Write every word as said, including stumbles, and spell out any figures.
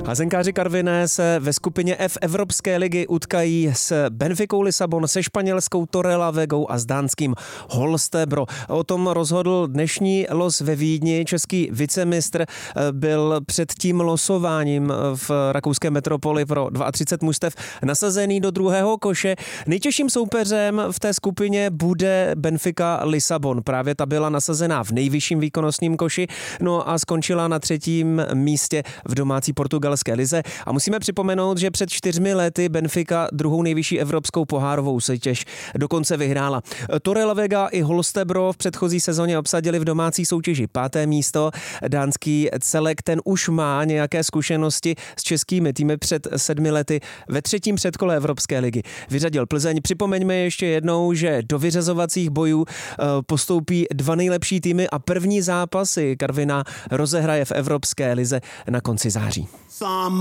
Házenkáři Karviné se ve skupině F Evropské ligy utkají s Benficou Lisabon, se španělskou Torrelavegou a s dánským Holstebro. O tom rozhodl dnešní los ve Vídni. Český vicemistr byl před tím losováním v rakouské metropoli pro třicet dva mužstev nasazený do druhého koše. Nejtěžším soupeřem v té skupině bude Benfica Lisabon. Právě ta byla nasazená v nejvyšším výkonnostním koši, no a skončila na třetím místě v domácí portugalské lize. A musíme připomenout, že před čtyřmi lety Benfica druhou nejvyšší evropskou pohárovou soutěž dokonce vyhrála. Torrelavega i Holstebro v předchozí sezóně obsadili v domácí soutěži páté místo. Dánský celek ten už má nějaké zkušenosti s českými týmy před sedmi lety ve třetím předkole Evropské ligy. Vyřadil Plzeň. Připomeňme ještě jednou, že do vyřazovacích bojů postoupí dva nejlepší týmy a první zápasy Karviná rozehraje v Evropské lize na konci září.